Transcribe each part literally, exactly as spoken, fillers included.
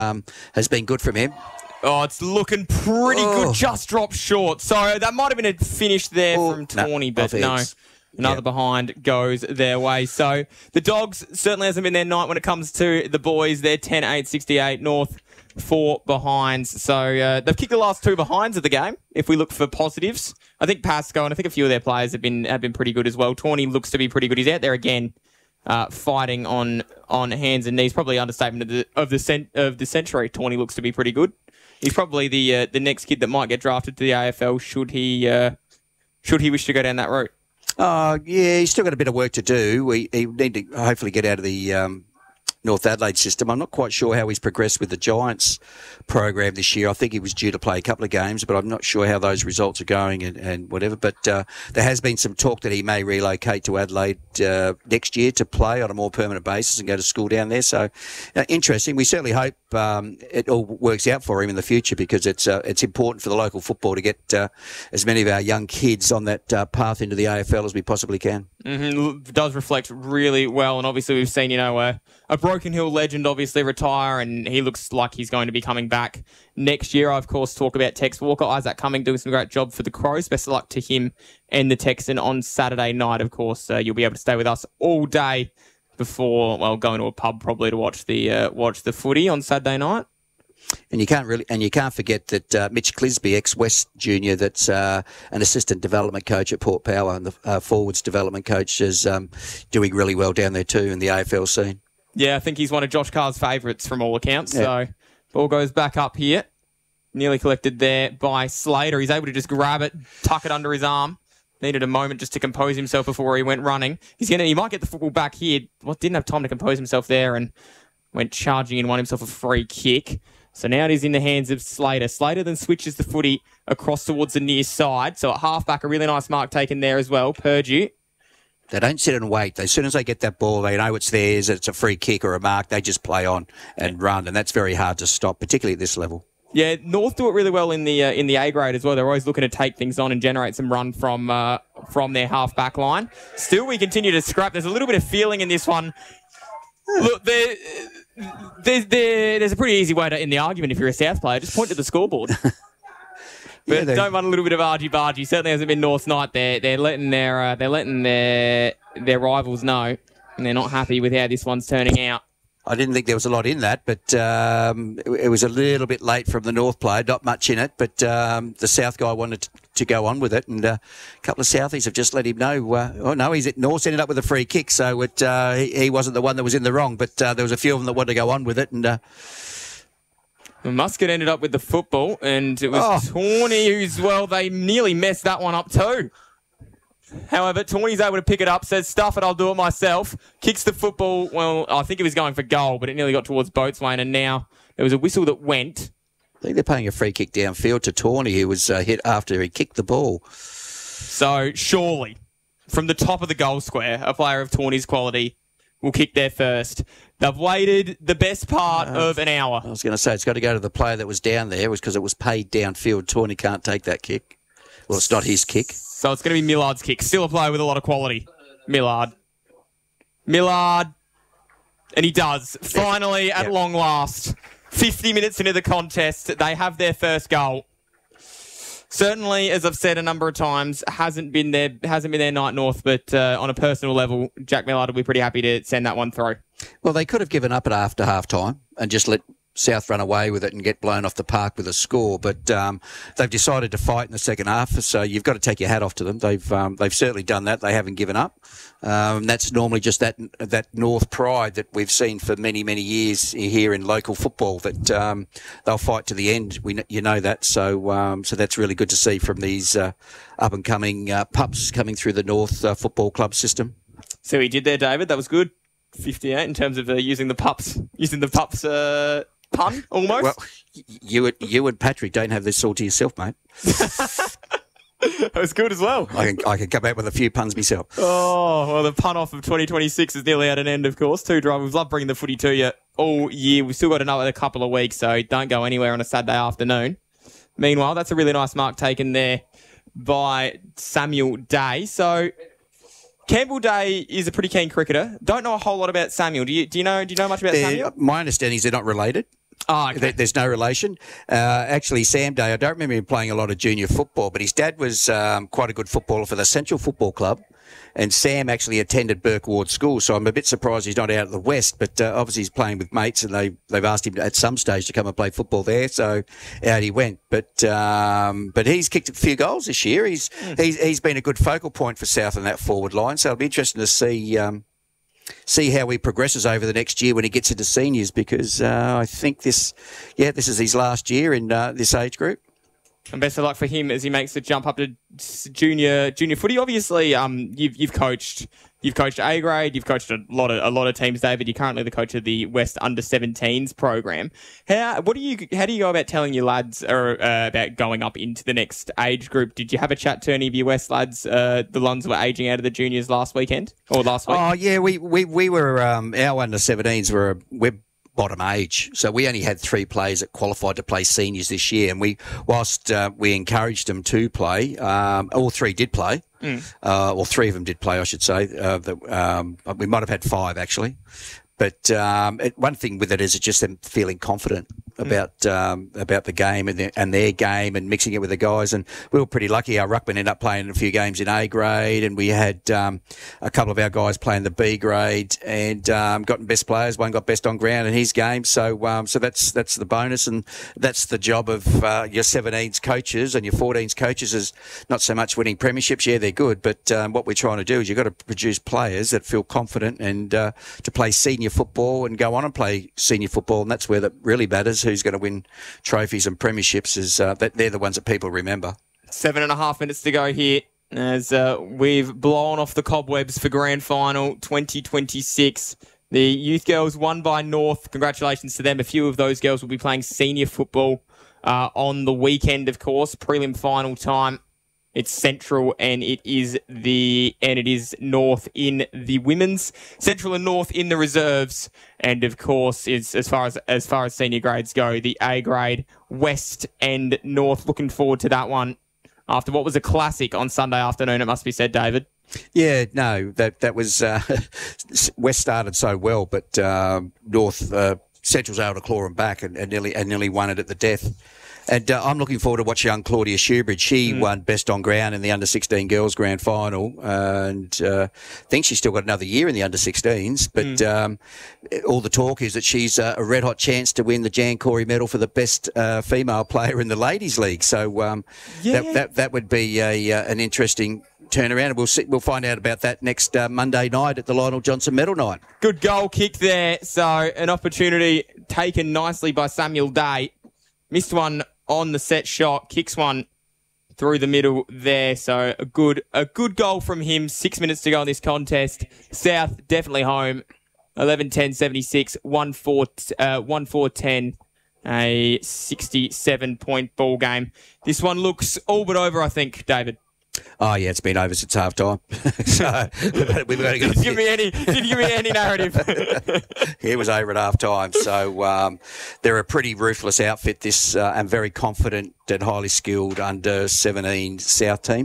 um, has been good from him. Oh, it's looking pretty oh. good. Just dropped short. So that might have been a finish there oh, from Tawny, no, but no. Another yep. behind goes their way. So the Dogs certainly hasn't been their night when it comes to the boys. They're ten eight sixty-eight North, four behinds. So uh, they've kicked the last two behinds of the game, if we look for positives. I think Pascoe and I think a few of their players have been have been pretty good as well. Tawny looks to be pretty good. He's out there again, uh, fighting on on hands and knees. Probably understatement of the of the, cent- of the century. Tawny looks to be pretty good. He's probably the uh, the next kid that might get drafted to the A F L should he uh, should he wish to go down that route. Oh, yeah, he's still got a bit of work to do. We he need to hopefully get out of the um, North Adelaide system. I'm not quite sure how he's progressed with the Giants program this year. I think he was due to play a couple of games, but I'm not sure how those results are going and, and whatever. But uh, there has been some talk that he may relocate to Adelaide uh, next year to play on a more permanent basis and go to school down there. So uh, interesting. We certainly hope um, it all works out for him in the future because it's uh, it's important for the local football to get uh, as many of our young kids on that uh, path into the A F L as we possibly can. Mm-hmm. It does reflect really well, and obviously we've seen, you know, a, a Broken Hill legend obviously retire, and he looks like he's going to be coming back next year. I, of course, talk about Tex Walker, Isaac Cumming doing some great job for the Crows. Best of luck to him and the Texan on Saturday night. Of course, uh, you'll be able to stay with us all day before, well, going to a pub probably to watch the uh, watch the footy on Saturday night. And you can't really, and you can't forget that uh, Mitch Clisby, ex-West junior, that's uh, an assistant development coach at Port Power, and the uh, forwards development coach is um, doing really well down there too in the A F L scene. Yeah, I think he's one of Josh Carr's favourites from all accounts. Yeah. So ball goes back up here, nearly collected there by Slater. He's able to just grab it, tuck it under his arm. Needed a moment just to compose himself before he went running. He's gonna, he might get the football back here. Well, didn't have time to compose himself there and went charging in, won himself a free kick. So now it is in the hands of Slater. Slater then switches the footy across towards the near side. So at half-back, a really nice mark taken there as well. Purdue. They don't sit and wait. As soon as they get that ball, they know it's theirs, it's a free kick or a mark. They just play on and yeah. run, and that's very hard to stop, particularly at this level. Yeah, North do it really well in the uh, in the A grade as well. They're always looking to take things on and generate some run from uh, from their half-back line. Still, we continue to scrap. There's a little bit of feeling in this one. Look, there, there's, there, there's a pretty easy way to end the argument if you're a South player. Just point to the scoreboard. But yeah, don't run a little bit of argy-bargy. Certainly hasn't been North's night. They're, they're letting their uh, they're letting their their rivals know, and they're not happy with how this one's turning out. I didn't think there was a lot in that, but um, it, it was a little bit late from the North player. Not much in it, but um, the South guy wanted to, to go on with it, and uh, a couple of Southies have just let him know. Uh, oh no, he's at North, ended up with a free kick, so it, uh, he, he wasn't the one that was in the wrong, but uh, there was a few of them that wanted to go on with it, and. Uh, Muscat ended up with the football, and it was oh. Tawny who's, well, they nearly messed that one up too. However, Tawny's able to pick it up, says, stuff it, I'll do it myself. Kicks the football, well, I think it was going for goal, but it nearly got towards Boatswain, and now there was a whistle that went. I think they're paying a free kick downfield to Tawny, who was uh, hit after he kicked the ball. So, surely, from the top of the goal square, a player of Tawny's quality will kick there first. They've waited the best part uh, of an hour. I was going to say, it's got to go to the player that was down there. It was because it was paid downfield. Tawny can't take that kick. Well, it's not his kick. So it's going to be Millard's kick. Still a player with a lot of quality. Millard. Millard. And he does. Finally, yep. at yep. long last, fifty minutes into the contest, they have their first goal. Certainly, as I've said a number of times, hasn't been their hasn't been their night North, but uh, on a personal level, Jack Millard will be pretty happy to send that one through. Well, they could have given up at after half time and just let South run away with it and get blown off the park with a score, but um, they've decided to fight in the second half. So you've got to take your hat off to them. They've um, they've certainly done that. They haven't given up. Um, that's normally just that that North pride that we've seen for many many years here in local football. That um, they'll fight to the end. We you know that. So um, so that's really good to see from these uh, up and coming uh, pups coming through the North uh, Football Club system. So he did there, David. That was good. fifty-eight in terms of uh, using the pups using the pups. Uh Pun, almost. Well, you and, you and Patrick don't have this all to yourself, mate. That was good as well. I can I can come out with a few puns myself. Oh, well, the pun off of twenty twenty-six is nearly at an end, of course. Two drive. We've loved bringing the footy to you all year. We've still got another couple of weeks, so don't go anywhere on a Saturday afternoon. Meanwhile, that's a really nice mark taken there by Samuel Day. So Campbell Day is a pretty keen cricketer. Don't know a whole lot about Samuel. Do you? Do you know? Do you know much about they're, Samuel? My understanding is they're not related. Oh, okay. There- There's no relation. Uh, actually, Sam Day, I don't remember him playing a lot of junior football, but his dad was um, quite a good footballer for the Central Football Club. And Sam actually attended Burke Ward School, so I'm a bit surprised he's not out of the West. But uh, obviously he's playing with mates, and they they've asked him at some stage to come and play football there. So out he went. But um, but he's kicked a few goals this year. He's mm. he's he's been a good focal point for South in that forward line. So it'll be interesting to see um, see how he progresses over the next year when he gets into seniors, because uh, I think this yeah this is his last year in uh, this age group. And best of luck for him as he makes the jump up to junior junior footy. Obviously, um, you've you've coached you've coached A grade, you've coached a lot of a lot of teams, David. You're currently the coach of the West Under seventeens program. How what do you how do you go about telling your lads or, uh, about going up into the next age group? Did you have a chat to any of your West lads, uh, the ones who were aging out of the juniors last weekend or last week? Oh yeah, we we we were um, our Under seventeens were we're bottom age. So we only had three players that qualified to play seniors this year. And we, whilst uh, we encouraged them to play, um, all three did play. Mm. Uh, or three of them did play, I should say. Uh, the, um, we might have had five, actually. But um, it, one thing with it is it's just them feeling confident about mm. um, about the game and their, and their game and mixing it with the guys. And we were pretty lucky. Our ruckman ended up playing a few games in A grade, and we had um, a couple of our guys playing the B grade and um, gotten best players. One got best on ground in his game. So um, so that's that's the bonus, and that's the job of uh, your seventeens coaches and your fourteens coaches, is not so much winning premierships. Yeah, they're good, but um, what we're trying to do is you've got to produce players that feel confident and uh, to play senior football and go on and play senior football, and that's where that really matters. Who's going to win trophies and premierships is uh, that they're the ones that people remember. Seven and a half minutes to go here as uh, we've blown off the cobwebs for Grand Final twenty twenty-six. The youth girls won by North. Congratulations to them. A few of those girls will be playing senior football uh, on the weekend, of course. Prelim final time. It's Central and it is the and it is North in the women's, Central and North in the reserves, and of course, is as far as as far as senior grades go, the A grade, West and North. Looking forward to that one after what was a classic on Sunday afternoon. It must be said, David. Yeah, no, that that was uh, West started so well, but uh, North uh, Central's able to claw them back and, and nearly and nearly won it at the death. And uh, I'm looking forward to watch young Claudia Shoebridge. She mm. won best on ground in the under sixteen girls grand final, uh, and uh, I think she's still got another year in the under sixteens. But mm. um, all the talk is that she's uh, a red hot chance to win the Jan Corey medal for the best uh, female player in the ladies' league. So um, yeah. that, that that would be a uh, an interesting turnaround, and we'll see, we'll find out about that next uh, Monday night at the Lionel Johnson Medal Night. Good goal kick there. So an opportunity taken nicely by Samuel Day. Missed one on the set shot, kicks one through the middle there. So a good a good goal from him. Six minutes to go in this contest. South definitely home. eleven ten seventy-six, one four ten. A sixty-seven point ball game. This one looks all but over, I think, David. Oh yeah, it's been over since half time. So we've got to go. Didn't give me any. Didn't give me any narrative. It was over at half time. So um, they're a pretty ruthless outfit. This uh, and very confident and highly skilled under seventeen South team.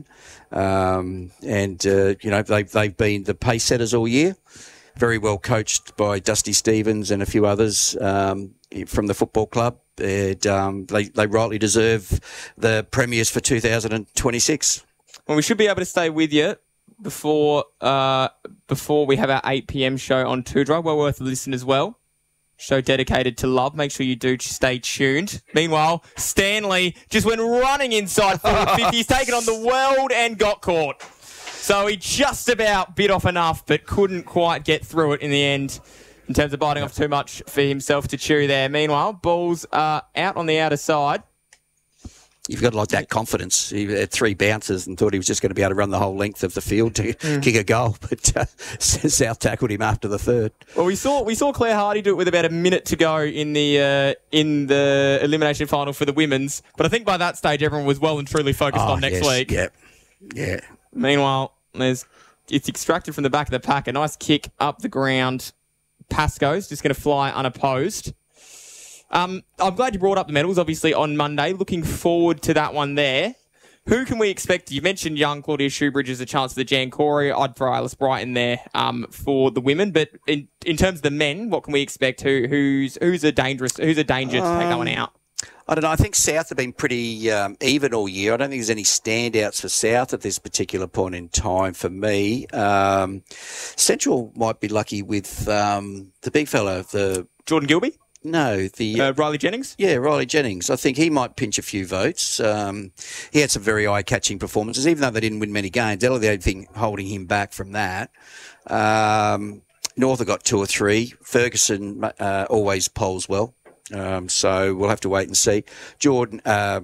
Um, and uh, you know they've they've been the pace setters all year. Very well coached by Dusty Stevens and a few others um, from the football club. And, um, they they rightly deserve the premiers for two thousand twenty-six. Well, we should be able to stay with you before uh, before we have our eight p.m. show on Two Drive. Well worth a listen as well. Show dedicated to love. Make sure you do stay tuned. Meanwhile, Stanley just went running inside forward fifty. He's taken on the world and got caught. So he just about bit off enough, but couldn't quite get through it in the end in terms of biting off too much for himself to chew there. Meanwhile, balls are out on the outer side. You've got like that confidence. He had three bounces and thought he was just going to be able to run the whole length of the field to mm. kick a goal, but uh, South tackled him after the third. Well, we saw we saw Claire Hardy do it with about a minute to go in the uh, in the elimination final for the women's, but I think by that stage everyone was well and truly focused oh, on next yes. week. Yeah, yeah. Meanwhile, there's it's extracted from the back of the pack. A nice kick up the ground. Pascoe's just going to fly unopposed. Um, I'm glad you brought up the medals, obviously, on Monday. Looking forward to that one there. who can we expect? You mentioned young Claudia Shoebridge as a chance for the Jan Corey. I'd throw Alice Bright in there um, for the women. But in in terms of the men, what can we expect? Who who's who's a dangerous who's a danger to take that one out? I don't know. I think South have been pretty um, even all year. I don't think there's any standouts for South at this particular point in time for me. Um, Central might be lucky with um, the big fella, the Jordan Gilby? No, the uh, Riley Jennings. Yeah, Riley Jennings. I think he might pinch a few votes. Um, he had some very eye-catching performances, even though they didn't win many games. That was the only thing holding him back from that. Um, North have got two or three. Ferguson uh, always polls well. Um, so we'll have to wait and see. Jordan, uh,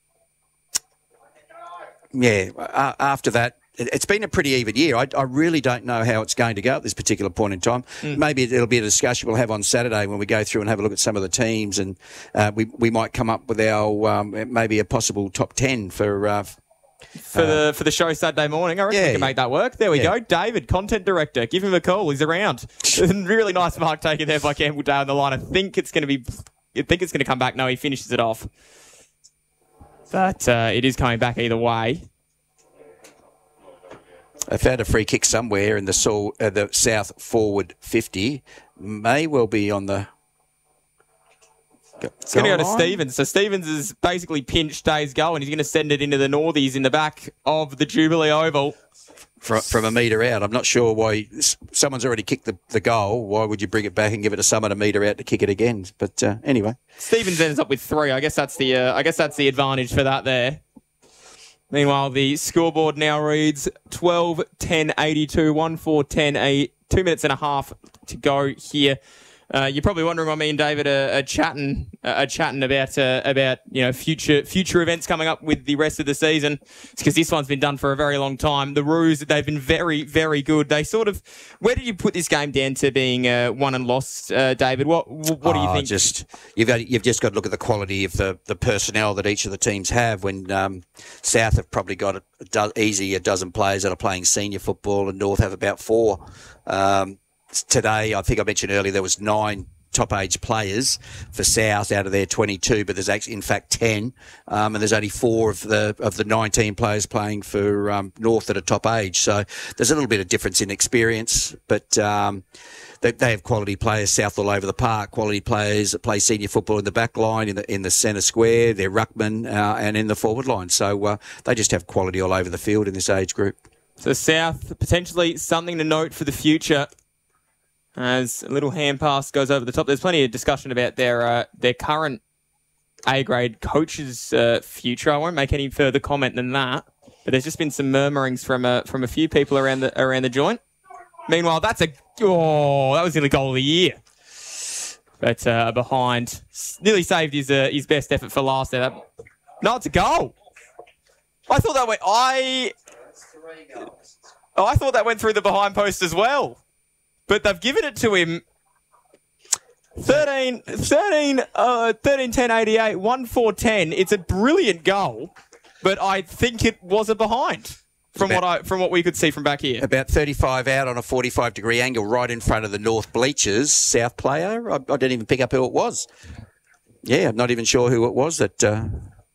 yeah, uh, after that, it, it's been a pretty even year. I, I really don't know how it's going to go at this particular point in time. Mm. Maybe it'll be a discussion we'll have on Saturday when we go through and have a look at some of the teams, and uh, we we might come up with our um, maybe a possible top ten for. Uh, For uh, the for the show Saturday morning. I reckon yeah, we can make that work. There we yeah. go. David, content director. Give him a call. He's around. Really nice mark taken there by Campbell Day on the line. I think it's going to be... I think it's going to come back. No, he finishes it off. But uh, it is coming back either way. I found a free kick somewhere in the, so, uh, the South forward fifty. May well be on the... It's going to go to Stevens. So Stevens is basically pinched Day's goal, and he's going to send it into the Northies in the back of the Jubilee Oval. From, from a metre out. I'm not sure why someone's already kicked the, the goal. Why would you bring it back and give it to someone a metre out to kick it again? But uh, anyway, Stevens ends up with three. I guess that's the uh, I guess that's the advantage for that there. Meanwhile, the scoreboard now reads twelve ten eighty-two, one four ten eight, two minutes and a half to go here. Uh, you're probably wondering why me and David are, are chatting, uh, are chatting about uh, about you know future future events coming up with the rest of the season. It's because this one's been done for a very long time. The Roos, they've been very very good. They sort of, where did you put this game down to being uh, won and lost, uh, David? What what do you oh, think? Just you've got you've just got to look at the quality of the, the personnel that each of the teams have. When um, South have probably got a, a do- easy a dozen players that are playing senior football, and North have about four. Um, Today, I think I mentioned earlier, there was nine top age players for South out of their twenty-two, but there's actually, in fact, ten, um, and there's only four of the of the nineteen players playing for um, North that are top age. So there's a little bit of difference in experience, but um, they, they have quality players South all over the park. Quality players that play senior football in the back line, in the in the centre square, they're ruckman, uh, and in the forward line. So uh, they just have quality all over the field in this age group. So South potentially something to note for the future. As a little hand pass goes over the top. There's plenty of discussion about their uh, their current A-grade coach's uh, future. I won't make any further comment than that. But there's just been some murmurings from uh, from a few people around the around the joint. Meanwhile, that's a oh, that was nearly goal of the year. But uh, behind, nearly saved his uh, his best effort for last there. No, it's a goal. I thought that went. I oh, I thought that went through the behind post as well. But they've given it to him thirteen, thirteen, uh, thirteen ten eighty-eight, one four ten. It's a brilliant goal, but I think it was a behind from about, what I from what we could see from back here. About thirty-five out on a forty-five degree angle right in front of the North bleachers. South player. I, I didn't even pick up who it was. Yeah, I'm not even sure who it was that... Uh,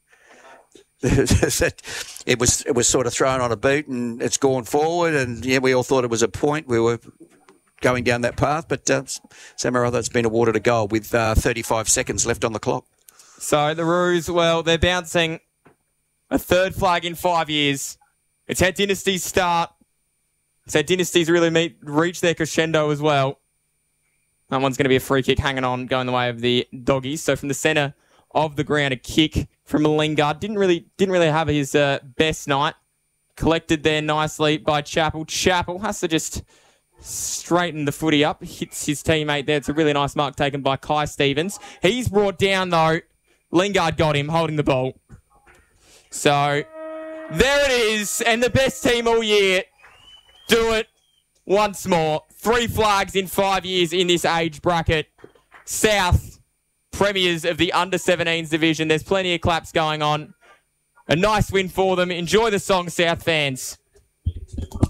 it was it was sort of thrown on a boot and it's gone forward, and yeah, we all thought it was a point. We were going down that path, but uh, somehow or other it's been awarded a goal with uh, thirty-five seconds left on the clock. So the Roos, well, they're bouncing a third flag in five years. It's how dynasties start. It's how dynasties really meet, reach their crescendo as well. That one's going to be a free kick hanging on, going the way of the Doggies. So from the centre of the ground, a kick from Lingard. Didn't really didn't really have his uh, best night. Collected there nicely by Chappell. Chappell has to just straighten the footy up. Hits his teammate there. It's a really nice mark taken by Kai Stevens. He's brought down, though. Lingard got him, holding the ball. So, there it is. And the best team all year do it once more. Three flags in five years in this age bracket. South, premiers of the under seventeens division. There's plenty of claps going on. A nice win for them. Enjoy the song, South fans.